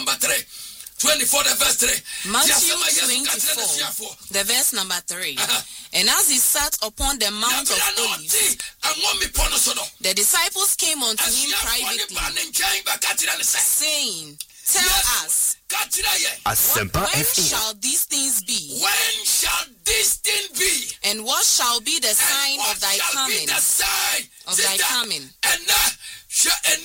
number 3. 24 the verse 3. Matthew 24 the verse number 3. And as he sat upon the Mount of Olives, the disciples came unto him privately, saying, Tell us, when shall these things be? When shall this thing be? And what shall be the sign of thy coming? And